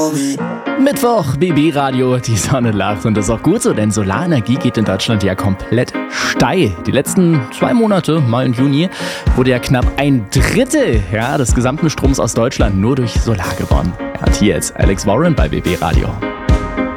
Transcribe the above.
Mittwoch, BB Radio, die Sonne lacht und das ist auch gut so, denn Solarenergie geht in Deutschland ja komplett steil. Die letzten 2 Monate, Mai und Juni, wurde ja knapp 1/3 des gesamten Stroms aus Deutschland nur durch Solar gewonnen. Ja, und hier jetzt Alex Warren bei BB Radio.